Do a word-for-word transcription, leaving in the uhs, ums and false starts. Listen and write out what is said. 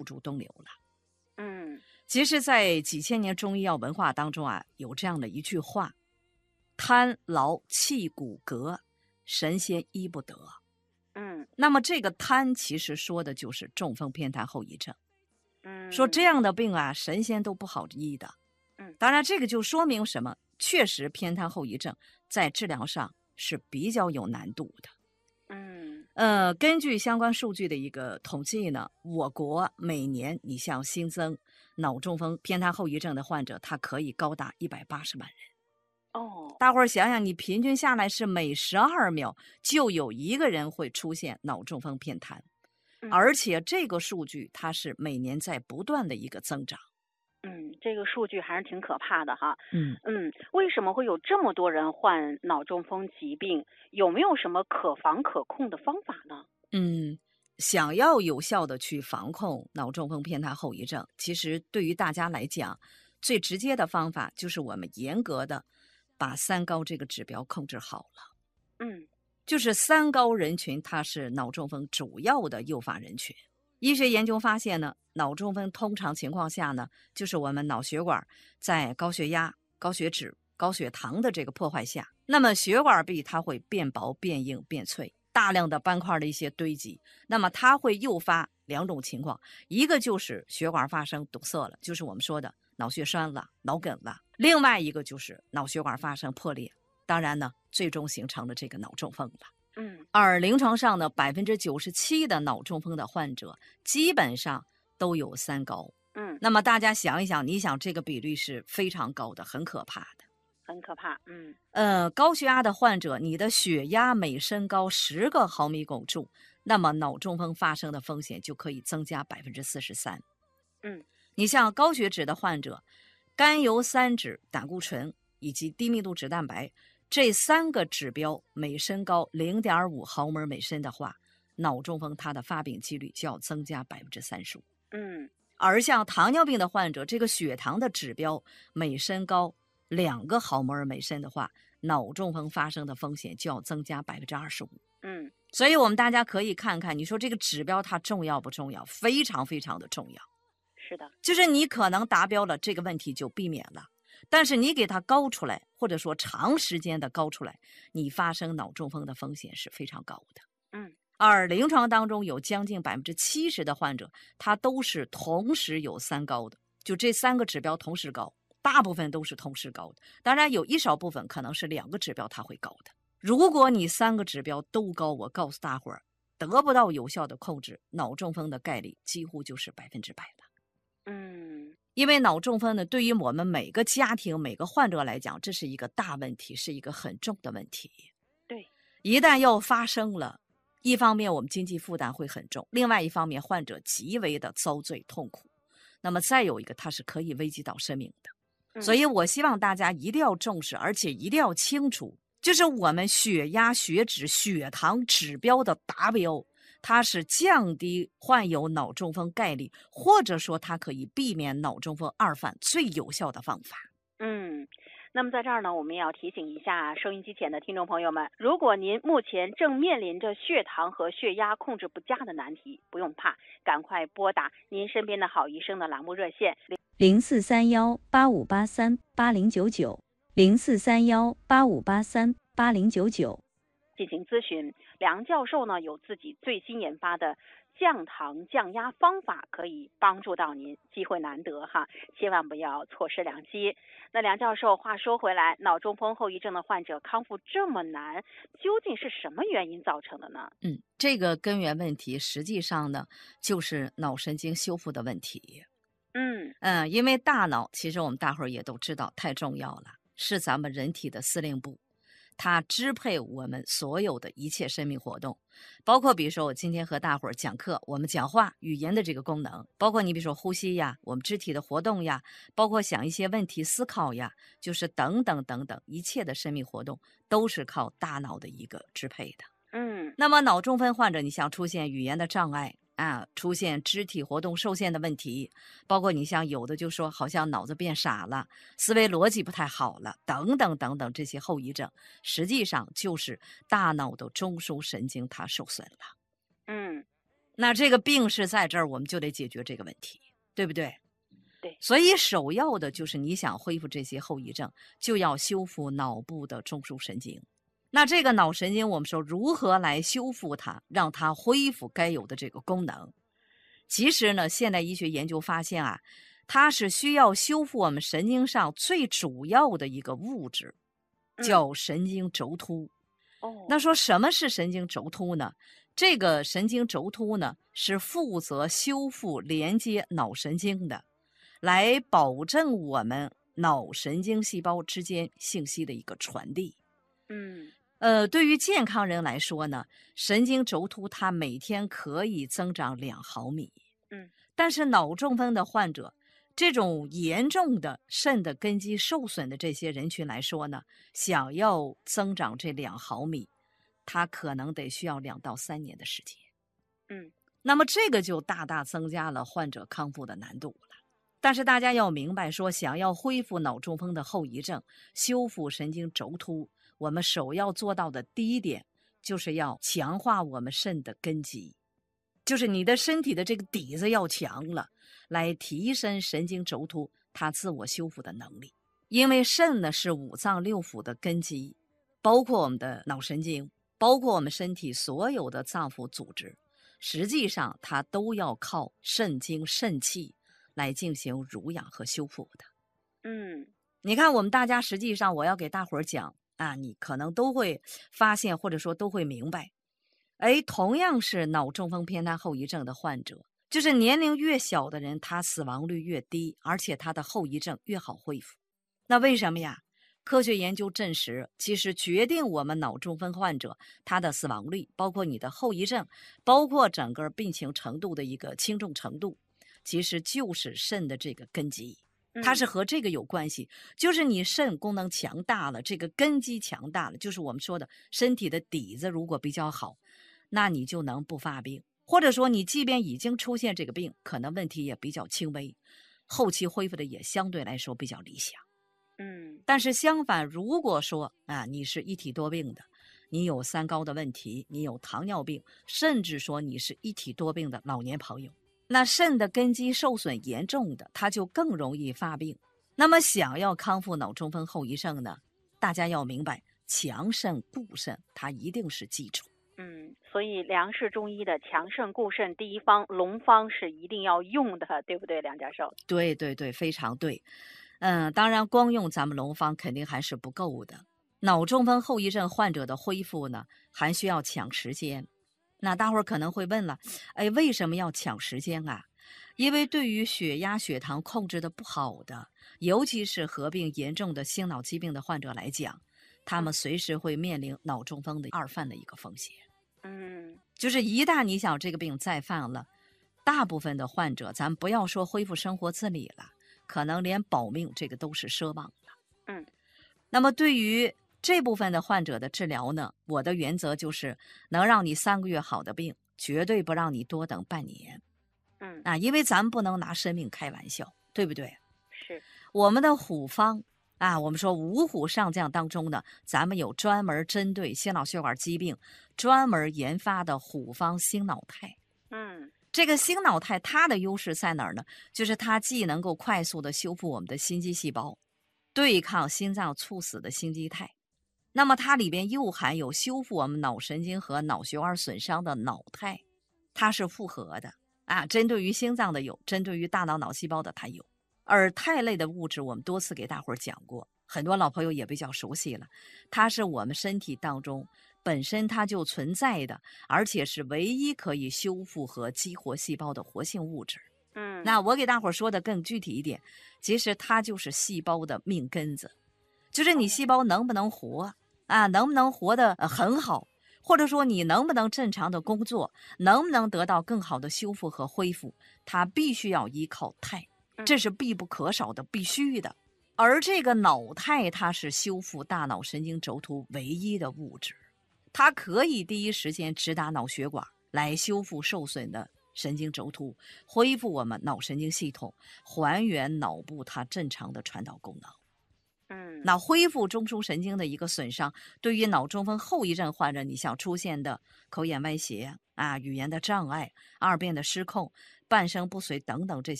诸东流了。 嗯， 其实在几千年中医药文化当中啊，有这样的一句话：贪劳气骨骼，神仙医不得。 嗯， 那么这个贪其实说的就是中风偏瘫后遗症。 嗯， 说这样的病啊，神仙都不好医的。 嗯， 当然这个就说明什么？确实偏瘫后遗症在治疗上是比较有难度的。 嗯， 呃，根据相关数据的一个统计呢，我国每年你像新增脑中风偏瘫后遗症的患者，它可以高达一百八十万人。 哦， 大伙儿想想，你平均下来是每十二秒就有一个人会出现脑中风偏瘫， 嗯而且这个数据它是每年在不断的一个增长。 嗯，这个数据还是挺可怕的哈。 嗯嗯，为什么会有这么多人患脑中风疾病？有没有什么可防可控的方法呢？ 嗯，想要有效的去防控脑中风偏瘫后遗症，其实对于大家来讲，最直接的方法就是我们严格的把三高这个指标控制好了。 嗯就是三高人群，它是脑中风主要的诱发人群。医学研究发现呢，脑中风通常情况下呢，就是我们脑血管在高血压、高血脂、高血糖的这个破坏下，那么血管壁它会变薄、变硬、变脆，大量的斑块的一些堆积，那么它会诱发两种情况，一个就是血管发生堵塞了，就是我们说的脑血栓了、脑梗了；另外一个就是脑血管发生破裂，当然呢，最终形成了这个脑中风了。 嗯而临床上呢，百分之九十七的脑中风的患者基本上都有三高。 嗯， 那么大家想一想，你想这个比率是非常高的，很可怕的。 很可怕。嗯呃，高血压的患者，你的血压每升高十个毫米汞柱，那么脑中风发生的风险就可以增加百分之四十三。 嗯你像高血脂的患者，甘油三酯、胆固醇以及低密度脂蛋白这三个指标每升高 零点五 毫摩尔每升的话，脑中风它的发病几率就要增加百分之三十五。 嗯而像糖尿病的患者，这个血糖的指标每升高两个毫摩尔每升的话，脑中风发生的风险就要增加百分之二十五。 嗯所以我们大家可以看看，你说这个指标它重要不重要？非常非常的重要。 是的。 就是你可能达标了，这个问题就避免了。但是你给它高出来，或者说长时间的高出来，你发生脑中风的风险是非常高的。 嗯而临床当中有将近百分之七十的患者，他都是同时有三高的，就这三个指标同时高，大部分都是同时高的。当然有一少部分可能是两个指标它会高的。如果你三个指标都高，我告诉大伙儿，得不到有效的控制，脑中风的概率几乎就是百分之百了。 嗯因为脑中风呢，对于我们每个家庭、每个患者来讲，这是一个大问题，是一个很重的问题。 对。 一旦要发生了，一方面我们经济负担会很重，另外一方面患者极为的遭罪痛苦。那么再有一个，它是可以危及到生命的。 嗯所以我希望大家一定要重视，而且一定要清楚，就是我们血压、血脂、血糖指标的达标，它是降低患有脑中风概率，或者说它可以避免脑中风二犯最有效的方法。 嗯，那么在这儿呢，我们也要提醒一下收音机前的听众朋友们，如果您目前正面临着血糖和血压控制不佳的难题，不用怕，赶快拨打您身边的好医生的栏目热线零四三幺八五八三八零九九零四三幺八五八三八零九九进行咨询。梁教授呢有自己最新研发的降糖降压方法，可以帮助到您，机会难得哈，千万不要错失良机。那梁教授，话说回来，脑中风后遗症的患者康复这么难，究竟是什么原因造成的呢？ 嗯，这个根源问题实际上呢，就是脑神经修复的问题。 嗯嗯，因为大脑其实我们大伙儿也都知道太重要了，是咱们人体的司令部，它支配我们所有的一切生命活动，包括比如说我今天和大伙儿讲课，我们讲话语言的这个功能，包括你比如说呼吸呀，我们肢体的活动呀，包括想一些问题思考呀，就是等等等等，一切的生命活动都是靠大脑的一个支配的。 嗯那么脑中风患者，你像出现语言的障碍啊，出现肢体活动受限的问题，包括你像有的就说好像脑子变傻了，思维逻辑不太好了，等等等等，这些后遗症，实际上就是大脑的中枢神经它受损了。 嗯那这个病是在这儿，我们就得解决这个问题，对不对？ 对。 所以首要的就是你想恢复这些后遗症，就要修复脑部的中枢神经。那这个脑神经，我们说如何来修复它，让它恢复该有的这个功能？其实呢，现代医学研究发现啊，它是需要修复我们神经上最主要的一个物质，叫神经轴突。 哦， 那说什么是神经轴突呢？这个神经轴突呢，是负责修复连接脑神经的，来保证我们脑神经细胞之间信息的一个传递。 嗯， 呃，对于健康人来说呢，神经轴突它每天可以增长两毫米。 嗯， 但是脑中风的患者，这种严重的肾的根基受损的这些人群来说呢，想要增长这两毫米，它可能得需要两到三年的时间。 嗯， 那么这个就大大增加了患者康复的难度了。但是大家要明白说，想要恢复脑中风的后遗症，修复神经轴突，我们首要做到的第一点，就是要强化我们肾的根基，就是你的身体的这个底子要强了，来提升神经轴突它自我修复的能力。因为肾呢是五脏六腑的根基，包括我们的脑神经，包括我们身体所有的脏腑组织，实际上它都要靠肾精肾气来进行濡养和修复的。 嗯， 你看我们大家实际上我要给大伙儿讲啊，你可能都会发现或者说都会明白，哎，同样是脑中风偏瘫后遗症的患者，就是年龄越小的人，他死亡率越低，而且他的后遗症越好恢复。那为什么呀？科学研究证实，其实决定我们脑中风患者他的死亡率，包括你的后遗症，包括整个病情程度的一个轻重程度，其实就是肾的这个根基，它是和这个有关系。就是你肾功能强大了，这个根基强大了，就是我们说的身体的底子如果比较好，那你就能不发病，或者说你即便已经出现这个病，可能问题也比较轻微，后期恢复的也相对来说比较理想。 嗯， 但是相反，如果说啊，你是一体多病的，你有三高的问题，你有糖尿病，甚至说你是一体多病的老年朋友，那肾的根基受损严重的，它就更容易发病。那么想要康复脑中风后遗症呢，大家要明白，强肾固肾它一定是基础。 嗯，所以梁氏中医的强肾固肾第一方龙方是一定要用的，对不对，梁教授？ 对对对，非常对。嗯，当然光用咱们龙方肯定还是不够的。脑中风后遗症患者的恢复呢，还需要抢时间。那大伙儿可能会问了，哎，为什么要抢时间啊？因为对于血压、血糖控制的不好的，尤其是合并严重的心脑疾病的患者来讲，他们随时会面临脑中风的二犯的一个风险。 嗯， 就是一旦你想这个病再犯了，大部分的患者，咱不要说恢复生活自理了，可能连保命这个都是奢望了。 嗯， 那么对于这部分的患者的治疗呢，我的原则就是能让你三个月好的病，绝对不让你多等半年。 嗯， 啊，因为咱们不能拿生命开玩笑，对不对？ 是， 我们的虎方啊，我们说五虎上将当中呢，咱们有专门针对心脑血管疾病专门研发的虎方心脑肽。 嗯， 这个心脑肽它的优势在哪儿呢？就是它既能够快速的修复我们的心肌细胞，对抗心脏猝死的心肌肽，那么它里边又含有修复我们脑神经和脑血管损伤的脑肽，它是复合的啊，针对于心脏的有，针对于大脑脑细胞的它有。而肽类的物质我们多次给大伙儿讲过，很多老朋友也比较熟悉了，它是我们身体当中本身它就存在的，而且是唯一可以修复和激活细胞的活性物质。 嗯， 那我给大伙儿说的更具体一点，其实它就是细胞的命根子，就是你细胞能不能活啊，能不能活得、呃、很好，或者说你能不能正常的工作，能不能得到更好的修复和恢复，它必须要依靠肽，这是必不可少的，必须的。而这个脑肽它是修复大脑神经轴突唯一的物质，它可以第一时间直达脑血管，来修复受损的神经轴突，恢复我们脑神经系统，还原脑部它正常的传导功能。 嗯， 那恢复中枢神经的一个损伤，对于脑中风后遗症患者，你像出现的口眼歪斜啊、语言的障碍、二便的失控、半身不遂等等这些。